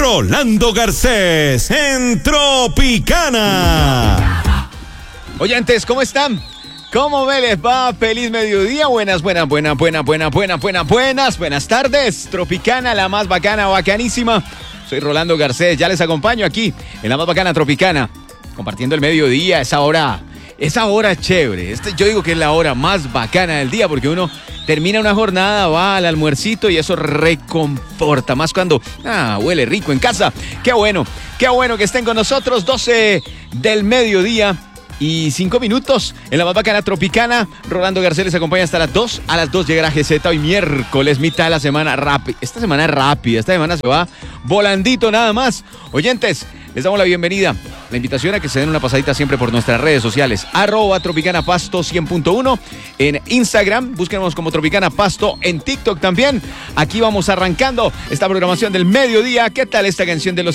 Rolando Garcés en Tropicana. Oyentes, ¿cómo están? ¿Cómo me les va? Feliz mediodía, buenas tardes. Tropicana, la más bacana, bacanísima. Soy Rolando Garcés, ya les acompaño aquí en la más bacana Tropicana, compartiendo el mediodía, esa hora chévere. Yo digo que es la hora más bacana del día porque uno termina una jornada, va al almuercito y eso reconforta, más cuando huele rico en casa. Qué bueno que estén con nosotros, 12 del mediodía y 5 minutos en la más bacana Tropicana. Rolando Garcés les acompaña hasta las 2. A las 2 llegará GZ hoy miércoles, mitad de la semana. Esta semana es rápida, esta semana se va volandito nada más. Oyentes, les damos la bienvenida, la invitación a que se den una pasadita siempre por nuestras redes sociales, @Tropicana-Pasto 100.1 en Instagram, búsquenos como Tropicana Pasto en TikTok también. Aquí vamos arrancando esta programación del mediodía. ¿Qué tal esta canción de los